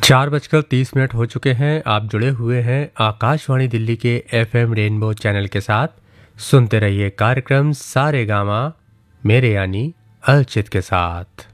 4:30 हो चुके हैं। आप जुड़े हुए हैं आकाशवाणी दिल्ली के FM रेनबो चैनल के साथ। सुनते रहिए कार्यक्रम सारे गामा मेरे यानी अर्चित के साथ।